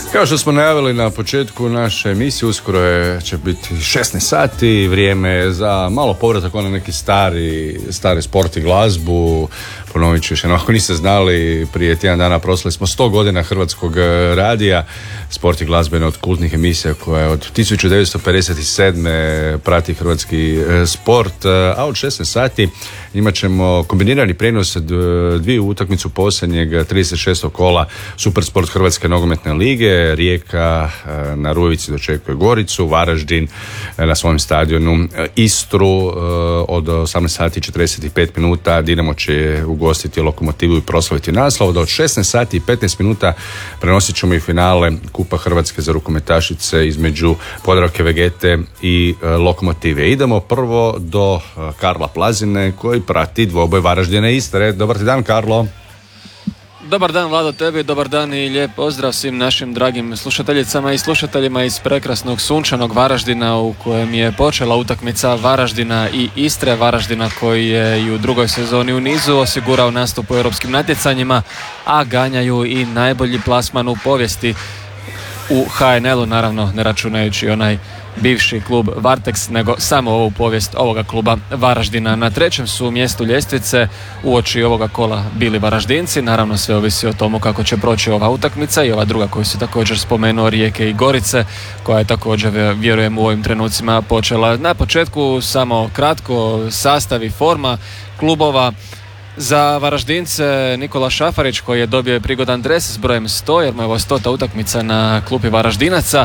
Kao što smo najavili na početku naše emisije, uskoro će biti 16 sati, vrijeme je za malo povratak na neki stari sport i glazbu. Ponovit ću još jednom, ako niste znali, prije tjedan dana proslavili smo 100 godina Hrvatskog radija. Sport i glazba je jedna od kultnih emisija koja je od 1957. prati hrvatski sport, a od 16 sati imat ćemo kombinirani prijenos dviju utakmicu posljednjeg 36. kola Supersport Hrvatske nogometne lige. Rijeka na Rujevici dočekuje Goricu, Varaždin na svojem stadionu Istru od 18 sati 45 minuta. Dinamo će ugostiti Lokomotivu i proslaviti naslov. Da od 16 sati i 15 minuta prenosit ćemo i finale Kupa Hrvatske za rukometašice između Podravke Vegete i Lokomotive. Idemo prvo do Karla Plazine koji prati dvoboj Varaždina i Istre. Dobar ti dan, Karlo. Dobar dan, Vlado, tebi, dobar dan i lijep pozdrav svim našim dragim slušateljicama i slušateljima iz prekrasnog sunčanog Varaždina u kojem je počela utakmica Varaždina i Istre. Varaždina koji je i u drugoj sezoni u nizu osigurao nastup u europskim natjecanjima, a ganjaju i najbolji plasman u povijesti u HNL-u, naravno ne računajući onaj bivši klub Varteks, nego samo ovu povijest ovoga kluba Varaždina. Na trećem su mjestu ljestvice uoči ovoga kola bili Varaždinci, naravno sve ovisi o tomu kako će proći ova utakmica i ova druga koju si također spomenuo, Rijeke i Gorice, koja je također, vjerujem, u ovim trenucima počela. Na početku samo kratko sastav i forma klubova. Za Varaždince Nikola Šafarić koji je dobio prigodan dres s brojem 100 jer mu je ovo 100. utakmica na klupi Varaždinaca.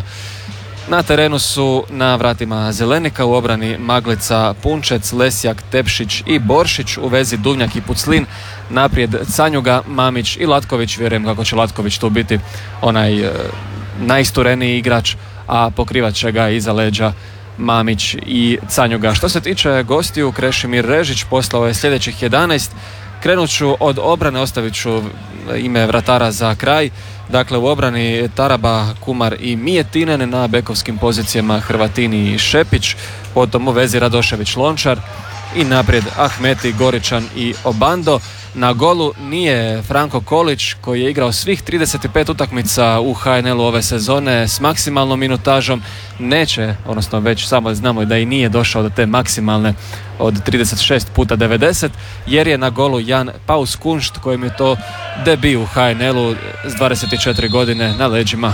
Na terenu su na vratima Zelenika, u obrani Maglica, Punčec, Lesjak, Tepšić i Boršić, u vezi Duvnjak i Puclin, naprijed Canjuga, Mamić i Latković. Vjerujem kako će Latković tu biti onaj najistureniji igrač, a pokrivat će ga iza leđa Mamić i Canjuga. Što se tiče gostiju, Krešimir Režić poslao je sljedećih 11. Krenut ću od obrane, ostavit ću ime vratara za kraj. Dakle, u obrani Taraba, Kumar i Mijetinen, na bekovskim pozicijama Hrvatini i Šepić, potom u vezi Radošević Lončar i naprijed Ahmeti, Goričan i Obando. Na golu nije Franko Kolić koji je igrao svih 35 utakmica u HNL-u ove sezone s maksimalnom minutažom. Neće, odnosno već samo znamo da i nije došao do te maksimalne od 36 puta 90, jer je na golu Jan Paus Kunšt kojem je to debi u HNL-u s 24 godine na leđima.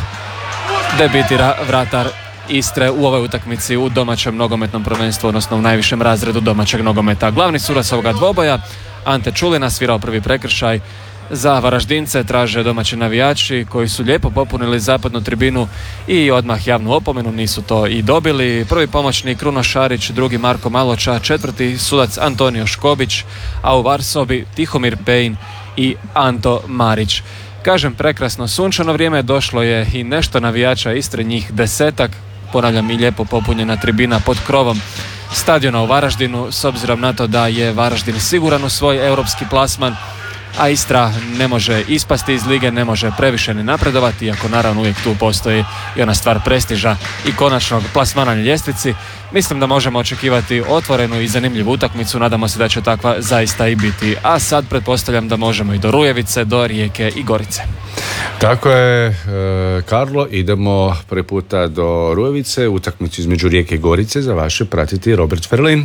Debitira vratar Istre u ovoj utakmici u domaćem nogometnom prvenstvu, odnosno u najvišem razredu domaćeg nogometa. Glavni sudac ovoga dvoboja Ante Čulina svirao prvi prekršaj za Varaždince, traže domaći navijači koji su lijepo popunili zapadnu tribinu i odmah javnu opomenu, nisu to i dobili. Prvi pomoćnik Kruno Šarić, drugi Marko Maloča, četvrti sudac Antonio Škobić, a u VAR sobi Tihomir Pejin i Anto Marić. Kažem, prekrasno sunčano vrijeme, došlo je i nešto navijača Istre, njih 10-ak, ponavljam, i lijepo popunjena tribina pod krovom stadiona u Varaždinu, s obzirom na to da je Varaždin siguran u svoj europski plasman, a Istra ne može ispasti iz lige, ne može previše ni napredovati, iako naravno uvijek tu postoji i ona stvar prestiža i konačnog plasmana na ljestvici. Mislim da možemo očekivati otvorenu i zanimljivu utakmicu, nadamo se da će takva zaista i biti. A sad pretpostavljam da možemo i do Rujevice, do Rijeke i Gorice. Tako je, Karlo, idemo prvi puta do Rujevice, utakmicu između Rijeke i Gorice, za vaše pratiti Robert Ferlin.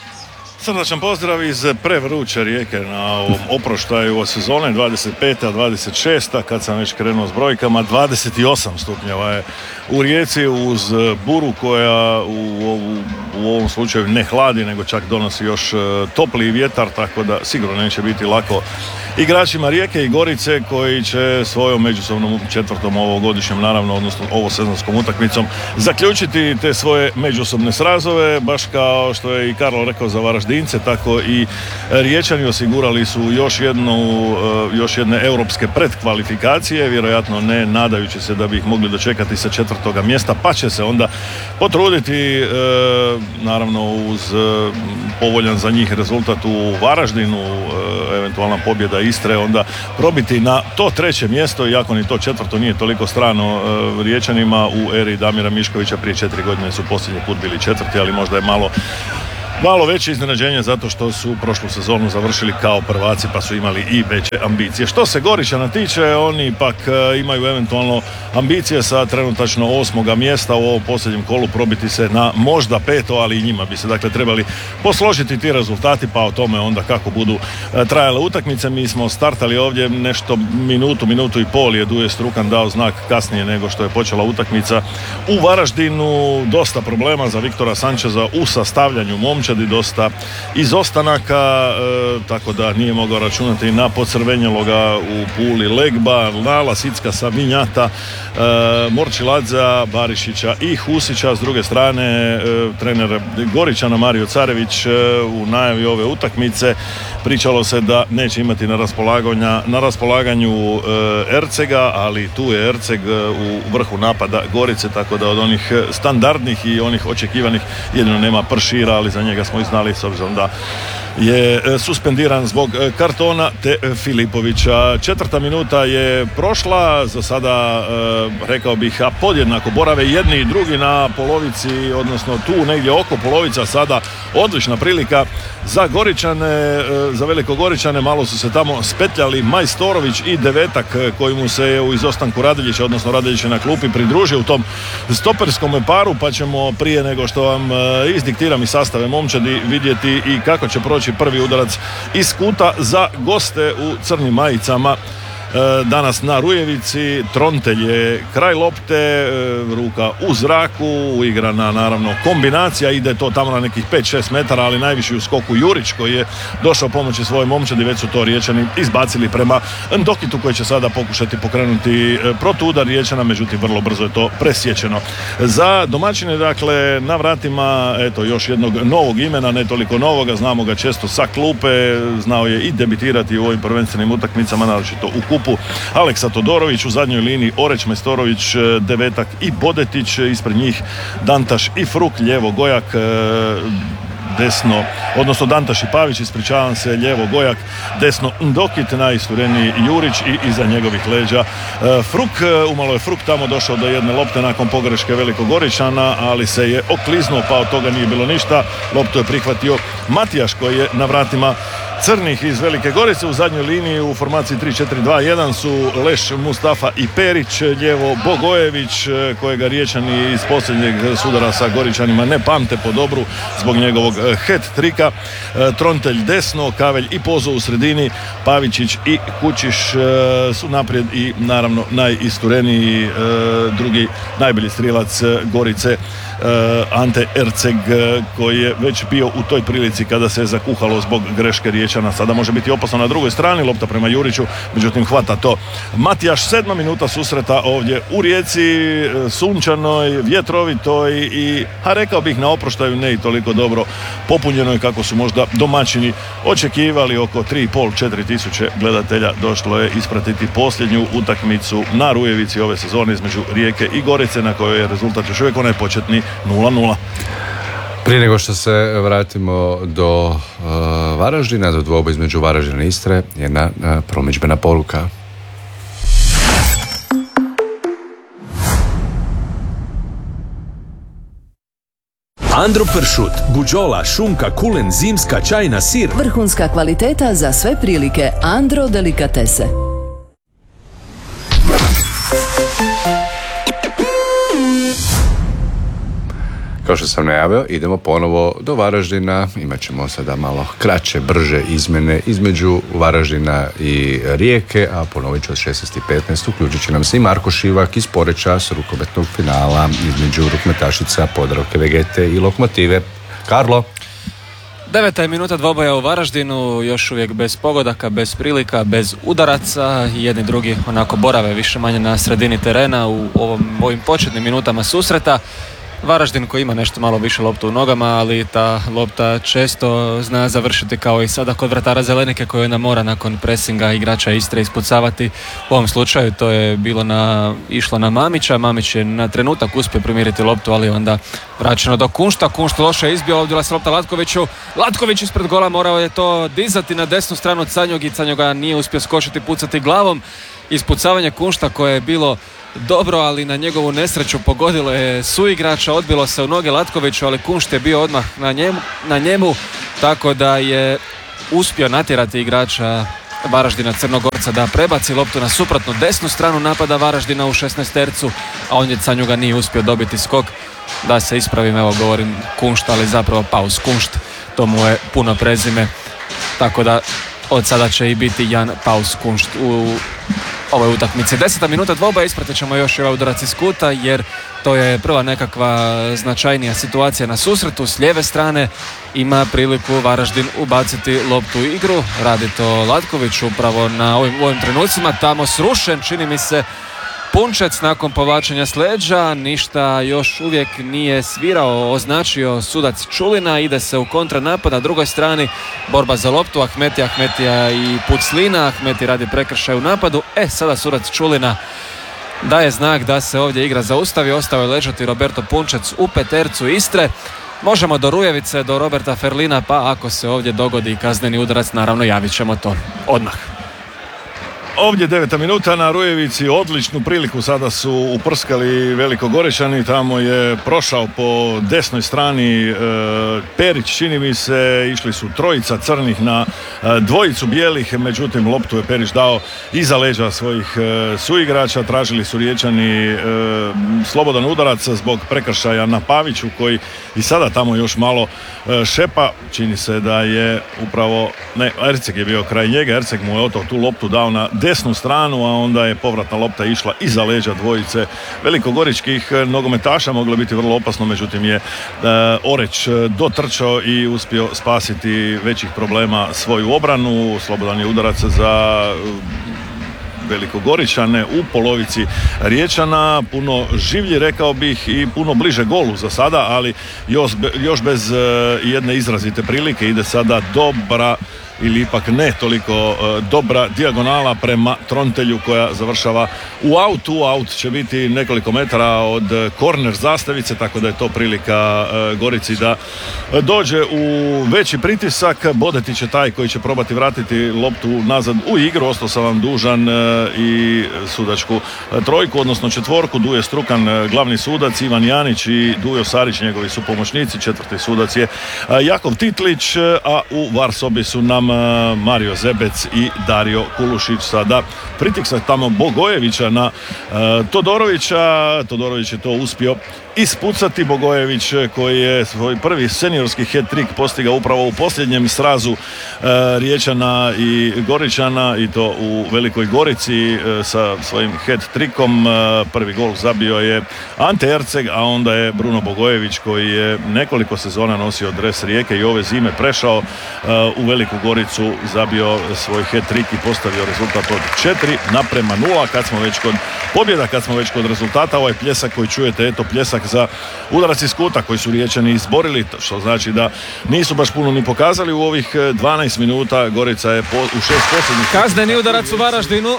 Srdačan pozdrav iz prevruće Rijeke na ovom oproštaju od sezone 25-26, kad sam već krenuo s brojkama, 28 stupnjeva je u Rijeci uz buru koja u ovom slučaju ne hladi, nego čak donosi još topliji vjetar, tako da sigurno neće biti lako igračima Rijeke i Gorice koji će svojom međusobnom četvrtom ovogodišnjem, naravno, odnosno ovosezonskom utakmicom zaključiti te svoje međusobne srazove, baš kao što je i Karlo rekao za Varaždince, tako i Riječani osigurali su još jedne europske predkvalifikacije, vjerojatno ne nadajući se da bi ih mogli dočekati sa 4. mjesta, pa će se onda potruditi, naravno uz povoljan za njih rezultat u Varaždinu, eventualna pobjeda Istre, onda probiti na to 3. mjesto, iako ni to 4. nije toliko strano Riječanima. U eri Damira Miškovića prije 4 godine su posljednji put bili 4., ali možda je malo malo veće iznenađenje zato što su prošlu sezonu završili kao prvaci pa su imali i veće ambicije. Što se Goričana tiče, oni pak imaju eventualno ambicije sa trenutačno 8. mjesta u ovom posljednjem kolu probiti se na možda 5, ali i njima bi se dakle trebali posložiti ti rezultati, pa o tome onda kako budu trajale utakmice. Mi smo startali ovdje nešto minutu i pol je Duje Strukan dao znak kasnije nego što je počela utakmica u Varaždinu. Dosta problema za Viktora Sančeza u sastavljanju momčadi, dosta izostanaka, tako da nije mogao računati na pocrvenjeloga u Puli Legba, Nala Sicka Savinjata, Morčiladza, Barišića i Husića. S druge strane, trener Goričana Mario Carević u najavi ove utakmice pričalo se da neće imati na raspolaganju Ercega, ali tu je Erceg u vrhu napada Gorice, tako da od onih standardnih i onih očekivanih jedino nema Pršira, ali za njega smo i znali s obzirom da je suspendiran zbog kartona te Filipovića. 4. minuta je prošla, za sada rekao bih podjednako borave jedni i drugi na polovici, odnosno tu negdje oko polovica sada. Odlična prilika za Goričane, za Velikogoričane, malo su se tamo spetljali Majstorović i Devetak koji mu se je u izostanku Radeljića, odnosno Radeljić je na klupi pridružio u tom stoperskom paru, pa ćemo prije nego što vam izdiktiram i sastave momčadi vidjeti i kako će proći prvi udarac iz kuta za goste u crnim majicama. Danas na Rujevici Trontelj je kraj lopte, ruka u zraku, uigrana naravno kombinacija, ide to tamo na nekih 5-6 metara, ali najviši u skoku Jurić koji je došao pomoći svoje momčadi, već su to Riječani izbacili prema Ndokitu koji će sada pokušati pokrenuti protuudar Riječana, međutim vrlo brzo je to presječeno. Za domaćine dakle na vratima eto još jednog novog imena, ne toliko novoga, znamo ga često sa klupe, znao je i debitirati u ovim prvenstvenim utakmicama, naročito u kupu. Aleksa Todorović, u zadnjoj liniji Oreć, Majstorović, Devetak i Bodetić, ispred njih Dantaš i Fruk, lijevo Gojak, desno, odnosno Dantaš i Pavić, ispričavam se, lijevo Gojak, desno Ndokit, najistureniji Jurić i iza njegovih leđa Fruk. Umalo je Fruk tamo došao do jedne lopte nakon pogreške Velikogoričana, ali se je okliznuo pa od toga nije bilo ništa. Loptu je prihvatio Matijaš koji je na vratima crnih iz Velike Gorice. U zadnjoj liniji u formaciji 3-4-2-1 su Leš, Mustafa i Perić, lijevo Bogojević kojega Riječani iz posljednjeg sudara sa Goričanima ne pamte po dobru zbog njegovog hat-trika. Trontelj desno, Kavelj i Pozo u sredini, Pavičić i Kučiš su naprijed i naravno najistureniji drugi najbolji strilac Gorice Ante Erceg koji je već bio u toj prilici kada se je zakuhalo zbog greške Riječana. Sada može biti opasno na drugoj strani, lopta prema Juriću, međutim hvata to Matijaš. 7. minuta susreta ovdje u Rijeci, sunčanoj, vjetrovitoj i rekao bih na oproštaju ne i toliko dobro popunjenoj kako su možda domaćini očekivali. Oko 3,5-4 tisuće gledatelja došlo je ispratiti posljednju utakmicu na Rujevici ove sezone između Rijeke i Gorice, na kojoj je rezultat još uvijek onaj početni 0-0. Prije nego što se vratimo do Varaždina, do dvoboja između Varaždina i Istre, jedna promidžbena poruka. Andro pršut, buđola, šunka, kulen, zimska, čajna, sir. Vrhunska kvaliteta za sve prilike. Andro delikatese. Kao što sam najavio, idemo ponovo do Varaždina. Imat ćemo sada malo kraće, brže izmjene između Varaždina i Rijeke, a ponovit ću od 16:15 uključit će nam se i Marko Šivak iz Poreča s rukometnog finala između rukometašica Podravke Vegete i Lokomotive. Karlo? 9. minuta dvoboja u Varaždinu, još uvijek bez pogodaka, bez prilika, bez udaraca. Jedni drugi onako borave više manje na sredini terena u ovim početnim minutama susreta. Varaždin koji ima nešto malo više loptu u nogama, ali ta lopta često zna završiti kao i sada kod vratara Zelenike koji ona mora nakon presinga igrača Istre ispucavati. U ovom slučaju to je bilo išlo na Mamića. Mamić je na trenutak uspio primiriti loptu, ali onda vraćeno do Kunšta. Kunšt loše izbio, ovdje se lopta Latkoviću. Latković ispred gola morao je to dizati na desnu stranu Canjog i Canjoga nije uspio skočiti, pucati glavom. ispucavanje Kunšta koje je bilo dobro, ali na njegovu nesreću pogodilo je suigrača, odbilo se u noge Latkoviću, ali Kunšt je bio odmah na njemu, tako da je uspio natjerati igrača Varaždina Crnogorca da prebaci loptu na suprotnu desnu stranu napada Varaždina u 16-tercu, a on je Canjuga nije uspio dobiti skok. Da se ispravim, evo govorim Kunšt, ali zapravo Paus Kunšt, to mu je puno prezime, tako da od sada će i biti Jan Paus Kunšt u ovoj utakmici. 10. minuta dvoboja, ispratit ćemo još ovaj udarac iz kuta, jer to je prva nekakva značajnija situacija na susretu. S lijeve strane ima priliku Varaždin ubaciti loptu u igru. Radi to Latković upravo na ovim trenucima. Tamo srušen, čini mi se, Punčec nakon povlačenja s leđa. Ništa još uvijek nije svirao, označio sudac Čulina. Ide se u kontranapad. Na drugoj strani borba za loptu. Ahmetija i Puclina. Ahmeti radi prekršaj u napadu. Sada sudac Čulina daje znak da se ovdje igra zaustavi. Ostao je ležati Roberto Punčec u petercu Istre. Možemo do Rujevice, do Roberta Ferlina, pa ako se ovdje dogodi kazneni udarac, naravno javit ćemo to odmah. Ovdje 9. minuta na Rujevici, odličnu priliku sada su uprskali Velikogoričani, tamo je prošao po desnoj strani Perić, čini mi se, išli su trojica crnih na dvojicu bijelih, međutim loptu je Perić dao iza leđa svojih suigrača, tražili su Riječani slobodan udarac zbog prekršaja na Paviću koji i sada tamo još malo šepa, čini se da je upravo, Erceg je bio kraj njega, Erceg mu je tu loptu dao na desnu stranu, a onda je povratna lopta išla iza leđa dvojice velikogoričkih nogometaša, moglo biti vrlo opasno, međutim je Oreć dotrčao i uspio spasiti većih problema svoju obranu. Slobodan je udarac za Velikogoričane u polovici Riječana, puno življi rekao bih i puno bliže golu za sada, ali još bez jedne izrazite prilike. Ide sada dobra ili ipak ne toliko dobra dijagonala prema Trontelju koja završava u autu. Aut će biti nekoliko metara od korner zastavice, tako da je to prilika Gorici da dođe u veći pritisak. Bodeti će taj koji će probati vratiti loptu nazad u igru. Ostao sam vam dužan i sudačku trojku, odnosno četvorku. Duje Strukan, glavni sudac, Ivan Janić i Dujo Sarić, njegovi su pomoćnici. Četvrti sudac je Jakov Titlić, a u VAR sobi su nam Mario Zebec i Dario Kulušić. Sada pritisak tamo Bogojevića na Todorovića. Todorović je to uspio ispucati. Bogojević koji je svoj prvi seniorski hat-trick postigao upravo u posljednjem srazu Riječana i Goričana, i to u Velikoj Gorici sa svojim hat-trickom. Prvi gol zabio je Ante Erceg, a onda je Bruno Bogojević koji je nekoliko sezona nosio dres Rijeke i ove zime prešao u Veliku Goricu, zabio svoj hat-trick i postavio rezultat od 4-0. Kad smo već kod pobjeda, kad smo već kod rezultata, ovaj pljesak koji čujete, eto pljesak za udarac iz kuta koji su Riječani izborili, što znači da nisu baš puno ni pokazali u ovih 12 minuta. Gorica je u 6 posljednjih. Kazneni udarac u Varaždinu.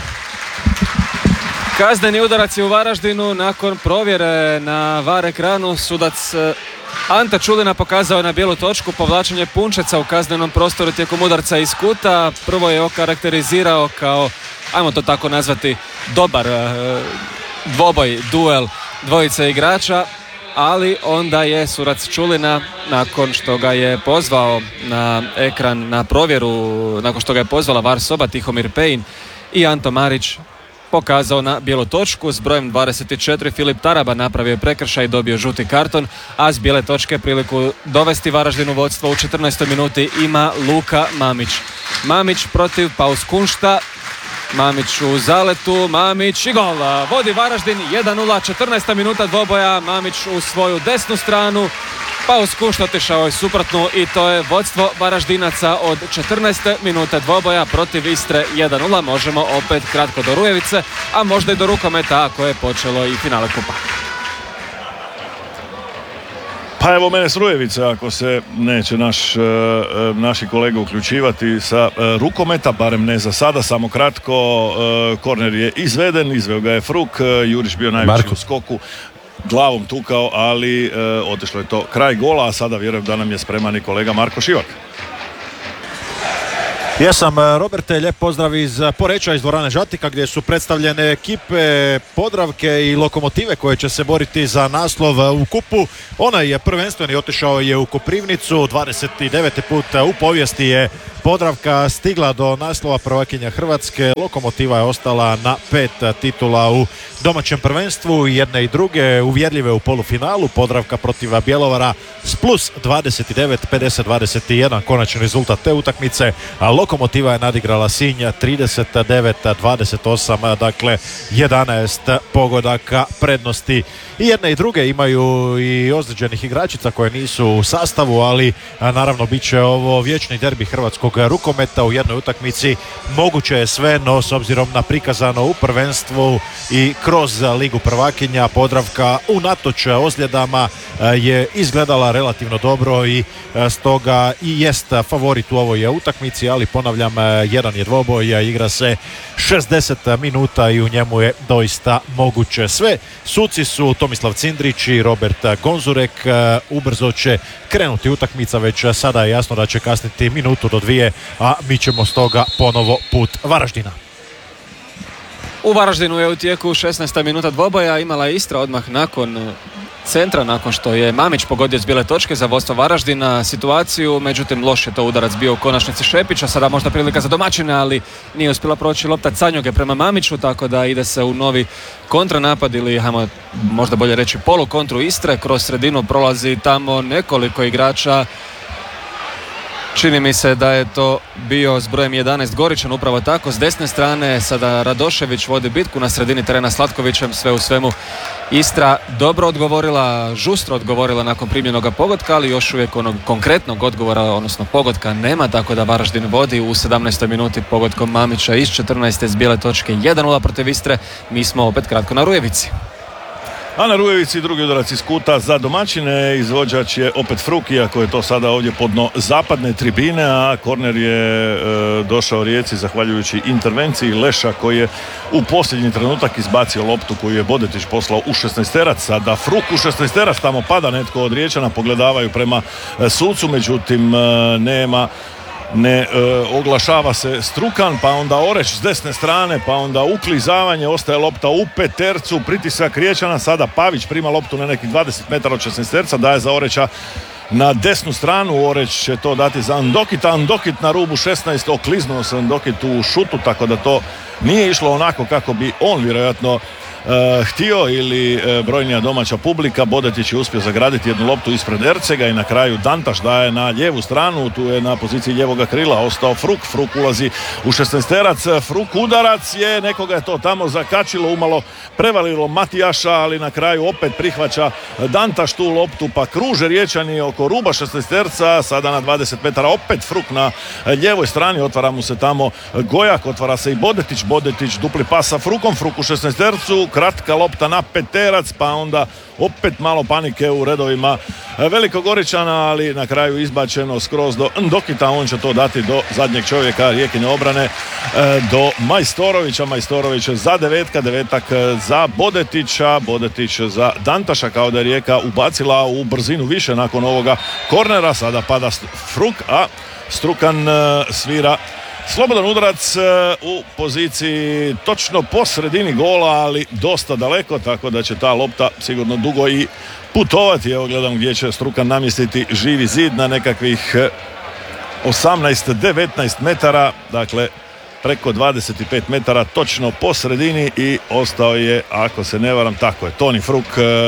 Kazneni udarac je u Varaždinu nakon provjere na VAR ekranu. Sudac Ante Čulina pokazao je na bijelu točku povlačenje Punčeca u kaznenom prostoru tijekom udarca iz kuta. Prvo je okarakterizirao kao, ajmo to tako nazvati, dobar dvoboj, duel dvojice igrača, ali onda je sudac Čulina, nakon što ga je pozvao na ekran na provjeru, nakon što ga je pozvala VAR soba, Tihomir Pejin i Anto Marić, pokazao na bijelu točku. S brojem 24 Filip Taraba napravio je prekršaj i dobio žuti karton, a s bijele točke priliku dovesti Varaždin u vodstvo u 14. minuti ima Luka Mamić. Mamić protiv Paus Kunšta. Mamić u zaletu, Mamić i gol. Vodi Varaždin 1-0, 14. minuta dvoboja. Mamić u svoju desnu stranu. Paus Kunšt otišao je suprotnu i to je vodstvo Varaždinaca od 14. minute dvoboja protiv Istre 1-0. Možemo opet kratko do Rujevice, a možda i do rukometa ako je počelo i finale kupa. Pa evo mene s Rujevice, ako se neće naši kolege uključivati sa rukometa, barem ne za sada, samo kratko. Korner je izveden, izveo ga je Fruk, Jurić bio najveći u skoku, glavom tukao, ali otišlo je to kraj gola, a sada vjerujem da nam je spreman i kolega Marko Šivak. Jesam, Roberte, lijep pozdrav iz Poreča, iz dvorane Žatika, gdje su predstavljene ekipe Podravke i Lokomotive koje će se boriti za naslov u kupu. Onaj je prvenstveni, otišao je u Koprivnicu, 29. put u povijesti je Podravka stigla do naslova prvakinja Hrvatske. Lokomotiva je ostala na 5 titula u domaćem prvenstvu, jedne i druge uvjerljive u polufinalu. Podravka protiv Bjelovara s plus 29, 50-21 konačni rezultat te utakmice, a Lokomotiva je nadigrala Sinj 39-28, dakle 11 pogodaka prednosti. I jedne i druge imaju i ozlijeđenih igračica koje nisu u sastavu, ali naravno bit će ovo vječni derbi hrvatskog rukometa u jednoj utakmici. Moguće je sve, no s obzirom na prikazano u prvenstvu i kroz Ligu prvakinja, Podravka unatoč ozljedama je izgledala relativno dobro i stoga i jest favorit u ovoj utakmici, ali ponavljam, jedan je dvoboj, igra se 60 minuta i u njemu je doista moguće sve. Suci su Tomislav Cindrić i Robert Gonzurek. Ubrzo će krenuti utakmica, već sada je jasno da će kasniti minutu do dvije, a mi ćemo stoga ponovo put Varaždina. U Varaždinu je u tijeku 16. minuta dvoboja, imala je Istra odmah nakon centra, nakon što je Mamić pogodio s bijele točke za vodstvo Varaždina situaciju, međutim loš je to udarac bio u konačnici Šepića, sada možda prilika za domaćine, ali nije uspjela proći lopta Canjoge prema Mamiću, tako da ide se u novi kontranapad ili možda bolje reći polukontru Istre. Kroz sredinu prolazi tamo nekoliko igrača. Čini mi se da je to bio s brojem 11 Goričan, upravo tako. S desne strane sada Radošević vodi bitku na sredini terena s Latkovićem. Sve u svemu Istra dobro odgovorila, žustro odgovorila nakon primljenoga pogotka, ali još uvijek onog konkretnog odgovora, odnosno pogotka nema, tako da Varaždin vodi u 17. minuti pogodkom Mamića iz 14. s bijele točke 1-0 protiv Istre. Mi smo opet kratko na Rujevici. A na Rujevici drugi udarac iz kuta za domaćine, izvođač je opet Fruk, iako je to sada ovdje pod dno zapadne tribine, a korner je došao Rijeci zahvaljujući intervenciji Leša koji je u posljednji trenutak izbacio loptu koju je Bodetić poslao u 16-terac. Sada Fruk u 16-terac, tamo pada netko od Riječana, pogledavaju prema sucu, međutim ne oglašava se Strukan, pa onda Oreć s desne strane, pa onda uklizavanje, ostaje lopta u petercu, pritisak Riječana, sada Pavić prima loptu na nekih 20 metara od 16-terca, daje za Oreća na desnu stranu. Oreć će to dati za Andokita, Andokit na rubu 16, okliznuo se Andokit u šutu, tako da to nije išlo onako kako bi on vjerojatno htio ili brojnija domaća publika. Bodetić je uspio zagraditi jednu loptu ispred Ercega i na kraju Dantaš daje na lijevu stranu, tu je na poziciji ljevoga krila ostao Fruk ulazi u 16-terac, Fruk udarac je, nekoga je to tamo zakačilo, umalo prevalilo Matijaša, ali na kraju opet prihvaća Dantaš tu loptu, pa kruže Riječani oko ruba 16-terca, sada na 20 metara opet Fruk na lijevoj strani, otvara mu se tamo Gojak, otvara se i Bodetić dupli pas sa Frukom, Fruk u 16-tercu, kratka lopta na peterac, pa onda opet malo panike u redovima Velikogoričana, ali na kraju izbačeno skroz do Ndokita. On će to dati do zadnjeg čovjeka Rijekine obrane, do Majstorović za devetak za Bodetića, Bodetić za Dantaša, kao da je Rijeka ubacila u brzinu više nakon ovoga kornera. Sada pada Fruk, a Strukan svira slobodan udarac u poziciji točno po sredini gola, ali dosta daleko, tako da će ta lopta sigurno dugo i putovati. Evo gledam gdje će Strukan namjestiti živi zid, na nekakvih 18-19 metara, dakle preko 25 metara točno po sredini, i ostao je, ako se ne varam, tako je, Toni Fruk,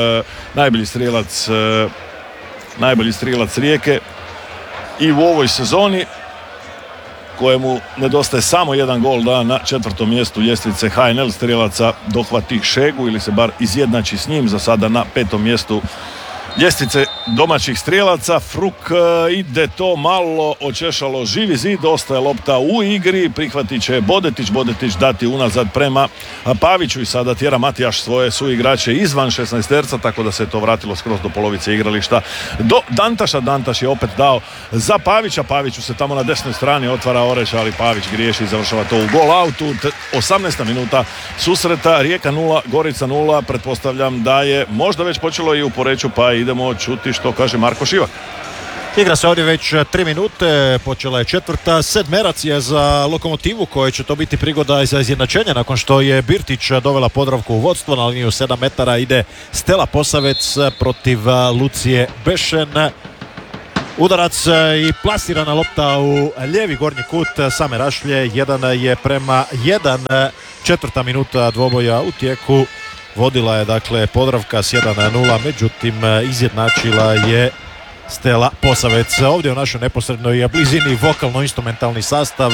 najbolji strijelac Rijeke i u ovoj sezoni, kojemu nedostaje samo jedan gol da na 4. mjestu ljestvice HNL strijelaca dohvati Šegu ili se bar izjednači s njim. Za sada na 5. mjestu ljestvice domaćih strijelaca. Fruk ide to malo očešalo živi zid, ostaje lopta u igri, prihvatit će Bodetić dati unazad prema Paviću i sada tjera Matijaš svoje suigrače izvan 16-terca, tako da se to vratilo skroz do polovice igrališta do Dantaša. Dantaš je opet dao za Pavića, Paviću se tamo na desnoj strani otvara Oreć, ali Pavić griješi i završava to u gol outu. 18. minuta susreta, Rijeka 0, Gorica 0. Pretpostavljam da je možda već počelo i u Poreču, pa idemo čuti što kaže Marko Šivak. Igra se ovdje već 3 minute, počela je četvrta. Sedmerac je za Lokomotivu koja će to biti prigoda za izjednačenje nakon što je Birtić dovela Podravku u vodstvo. Na liniju 7 metara ide Stela Posavec protiv Lucije Bešen. Udarac i plasirana lopta u lijevi gornji kut same Rašlje. 1:1. Četvrta minuta dvoboja u tijeku. Vodila je dakle Podravka s 1:0, međutim izjednačila je Stela Posavec. Ovdje u našoj neposrednoj blizini vokalno-instrumentalni sastav: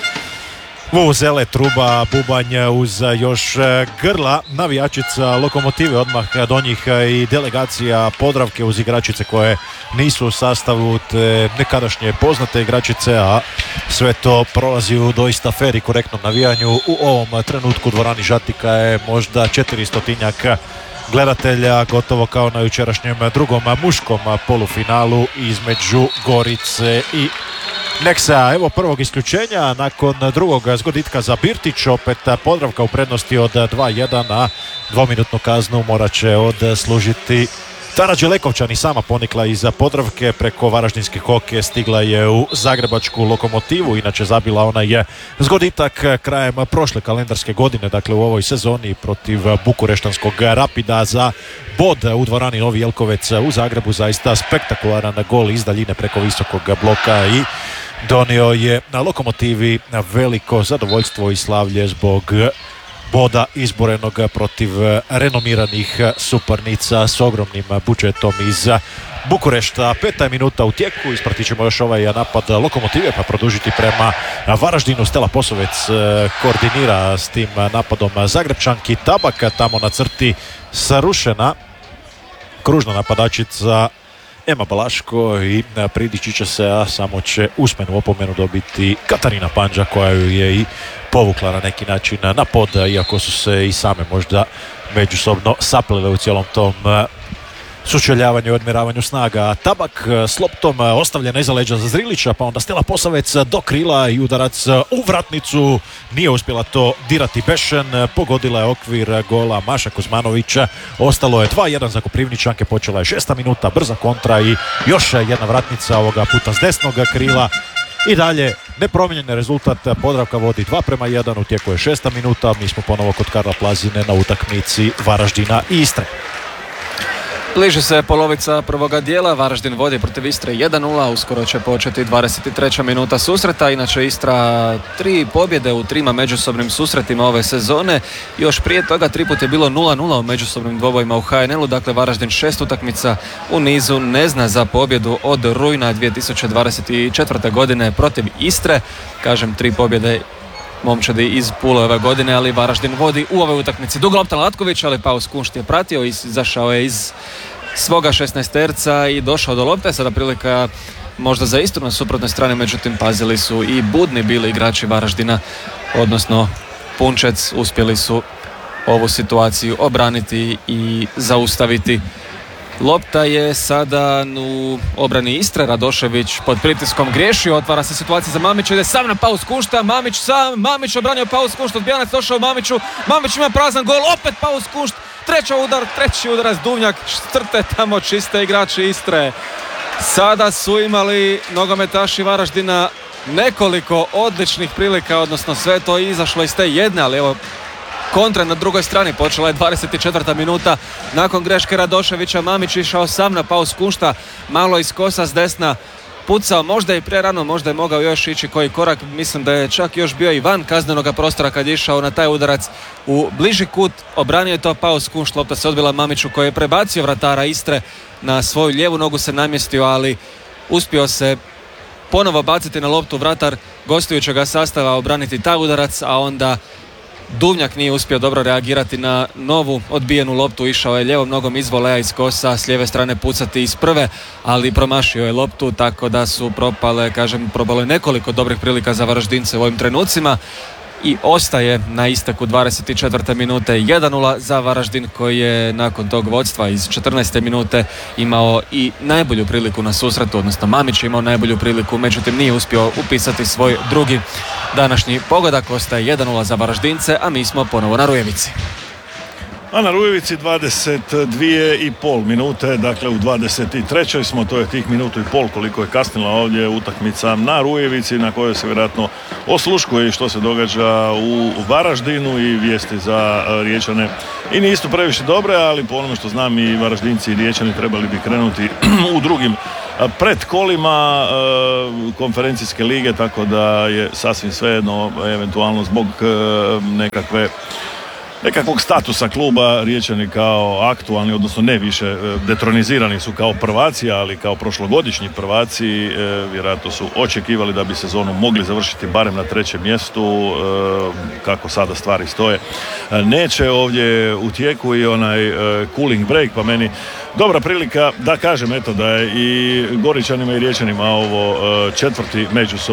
vuvuzele, truba, bubanj uz još grla navijačica Lokomotive, odmah do njih i delegacija Podravke uz igračice koje nisu u sastavu, te nekadašnje poznate igračice, a sve to prolazi u doista fer i korektnom navijanju. U ovom trenutku u dvorani Žatika je možda 400-tinjak gledatelja, gotovo kao na jučerašnjem drugom muškom polufinalu između Gorice i Neksa. Evo prvog isključenja nakon drugog zgoditka za Birtić. Opet Podravka u prednosti od 2:1, a dvominutnu kaznu morat će odslužiti Tara Đelekovčan, i sama ponikla iz Podravke. Preko varaždinske koke stigla je u zagrebačku Lokomotivu, inače zabila onaj zgoditak krajem prošle kalendarske godine, dakle u ovoj sezoni protiv bukureštanskog Rapida za bod u dvorani Novi Jelkovec u Zagrebu. Zaista spektakularan gol iz daljine preko visokog bloka i donio je na Lokomotivi veliko zadovoljstvo i slavlje zbog boda izborenog protiv renomiranih suparnica s ogromnim budžetom iz Bukurešta. 5. minuta u tijeku, ispratit ćemo još ovaj napad Lokomotive pa produžiti prema Varaždinu. Stela Posavec koordinira s tim napadom Zagrebčanki. Tabak tamo na crti sarušena, kružna napadačica Ema Balaško i pridići će se, a samo će usmenu opomenu dobiti Katarina Panđa koja ju je i povukla na neki način na pod, iako su se i same možda međusobno saplile u cijelom tom sučeljavanju i odmjeravanju snaga. Tabak s loptom ostavljena iza leđa za Zrilića, pa onda Stela Posavec do krila i udarac u vratnicu. Nije uspjela to dirati Bešen, pogodila je okvir gola Maša Kuzmanovića. Ostalo je 2:1 za Koprivničanke, počela je 6. minuta, brza kontra i još jedna vratnica, ovoga puta s desnog krila. I dalje nepromijenjen rezultat, Podravka vodi 2:1, u tijeku je 6. minuta. Mi smo ponovo kod Karla Plazine na utakmici Varaždina i Istre. Bliže se polovica prvoga dijela, Varaždin vodi protiv Istre 1:0, uskoro će početi 23. minuta susreta. Inače Istra 3 pobjede u 3 međusobnim susretima ove sezone. Još prije toga 3 puta je bilo 0:0 u međusobnim dvobojima u HNL-u, dakle Varaždin 6 utakmica u nizu ne zna za pobjedu od rujna 2024. godine protiv Istre. Kažem 3 pobjede momčadi iz Pule ove godine, ali Varaždin vodi u ovoj utakmici. Dugo lopta Latković, ali Paus Kunšt je pratio i izašao je iz svoga 16-terca i došao do lopte. Sada prilika možda za Istru na suprotnoj strani, međutim pazili su i budni bili igrači Varaždina, odnosno Punčec. Uspjeli su ovu situaciju obraniti i zaustaviti. Lopta je sada u obrani Istre, Radošević pod pritiskom griješio, otvara se situacija za Mamića, ide sam na Paus Kunšta, Mamić obranio Paus Kunšt, odbijanac došao Mamiću, Mamić ima prazan gol, opet Paus Kunšt, treći udarac Duvnjak, crte tamo čiste igrači Istre. Sada su imali nogometaši Varaždina nekoliko odličnih prilika, odnosno sve to izašlo iz te jedne, ali evo kontra na drugoj strani, počela je 24. minuta. Nakon greške Radoševića Mamić išao sam na Paus Kunšta, malo iz kosa s desna pucao, možda i prerano, možda je mogao još ići koji korak, mislim da je čak još bio i van kaznenoga prostora kad je išao na taj udarac u bliži kut, obranio je to Paus Kunšt, lopta se odbila Mamiću koji je prebacio vratara Istre na svoju lijevu nogu, se namjestio, ali uspio se ponovo baciti na loptu, vratar gostujućega sastava obraniti taj udarac, a onda Duvnjak nije uspio dobro reagirati na novu odbijenu loptu, išao je lijevom nogom iz voleja iz kosa, s lijeve strane pucati iz prve, ali promašio je loptu, tako da su propale nekoliko dobrih prilika za Varaždince u ovim trenucima. I ostaje na isteku 24. minute 1:0 za Varaždin, koji je nakon tog vodstva iz 14. minute imao i najbolju priliku na susretu, odnosno Mamić je imao najbolju priliku, međutim nije uspio upisati svoj drugi današnji pogodak. Ostaje 1:0 za Varaždince, a mi smo ponovo na Rujevici. A na Rujevici 22,5 minute, dakle u 23. smo, to je tih minutu i pol koliko je kasnila ovdje utakmica na Rujevici, na kojoj se vjerojatno osluškuje i što se događa u Varaždinu, i vijesti za Riječane i nisu previše dobre, ali po onome što znam i Varaždinci i Riječani trebali bi krenuti u drugim pred kolima konferencijske lige, tako da je sasvim svejedno, eventualno zbog nekakvog statusa kluba Riječani kao aktualni, odnosno ne više detronizirani su kao prvaci, ali kao prošlogodišnji prvaci vjerojatno su očekivali da bi sezonu mogli završiti barem na 3. mjestu, kako sada stvari stoje. Neće, ovdje u tijeku i onaj cooling break, pa meni dobra prilika da kažem eto da je i Goričanima i Riječanima ovo 4. međusobni